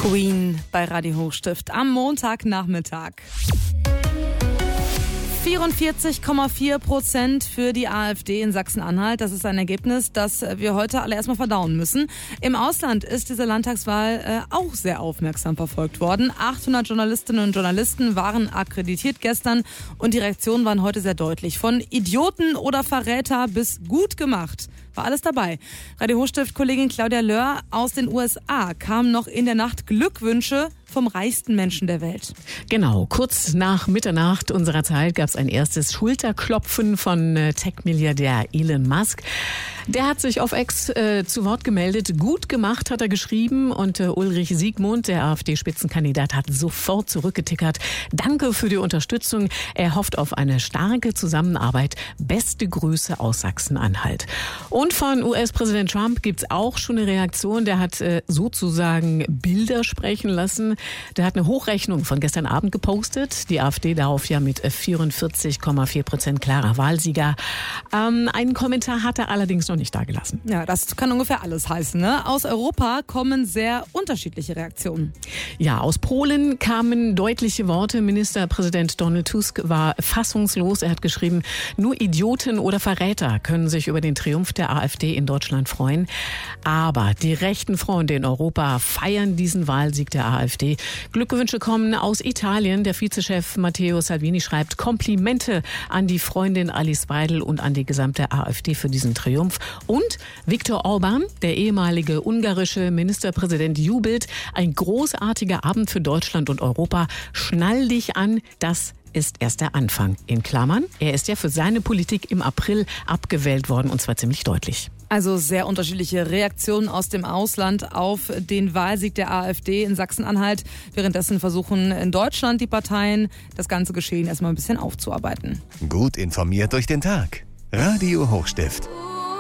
Queen bei Radio Hochstift am Montagnachmittag. 44,4% für die AfD in Sachsen-Anhalt. Das ist ein Ergebnis, das wir heute alle erstmal verdauen müssen. Im Ausland ist diese Landtagswahl auch sehr aufmerksam verfolgt worden. 800 Journalistinnen und Journalisten waren akkreditiert gestern und die Reaktionen waren heute sehr deutlich. Von Idioten oder Verräter bis gut gemacht war alles dabei. Radio Hochstift-Kollegin Claudia Löhr aus den USA kam noch in der Nacht Glückwünsche vom reichsten Menschen der Welt. Genau, kurz nach Mitternacht unserer Zeit gab es ein erstes Schulterklopfen von Tech-Milliardär Elon Musk. Der hat sich auf X zu Wort gemeldet. Gut gemacht, hat er geschrieben. Und Ulrich Siegmund, der AfD-Spitzenkandidat, hat sofort zurückgetickert. Danke für die Unterstützung. Er hofft auf eine starke Zusammenarbeit. Beste Grüße aus Sachsen-Anhalt. Und von US-Präsident Trump gibt's auch schon eine Reaktion. Der hat sozusagen Bilder sprechen lassen. Der hat eine Hochrechnung von gestern Abend gepostet. Die AfD darauf ja mit 44,4% klarer Wahlsieger. Einen Kommentar hat er allerdings noch nicht dagelassen. Ja, das kann ungefähr alles heißen, ne? Aus Europa kommen sehr unterschiedliche Reaktionen. Ja, aus Polen kamen deutliche Worte. Ministerpräsident Donald Tusk war fassungslos. Er hat geschrieben, nur Idioten oder Verräter können sich über den Triumph der AfD in Deutschland freuen. Aber die rechten Freunde in Europa feiern diesen Wahlsieg der AfD. Glückwünsche kommen aus Italien. Der Vizechef Matteo Salvini schreibt Komplimente an die Freundin Alice Weidel und an die gesamte AfD für diesen Triumph. Und Viktor Orbán, der ehemalige ungarische Ministerpräsident, jubelt. Ein großartiger Abend für Deutschland und Europa. Schnall dich an, das ist erst der Anfang. In Klammern, er ist ja für seine Politik im April abgewählt worden und zwar ziemlich deutlich. Also sehr unterschiedliche Reaktionen aus dem Ausland auf den Wahlsieg der AfD in Sachsen-Anhalt. Währenddessen versuchen in Deutschland die Parteien, das ganze Geschehen erstmal ein bisschen aufzuarbeiten. Gut informiert durch den Tag. Radio Hochstift.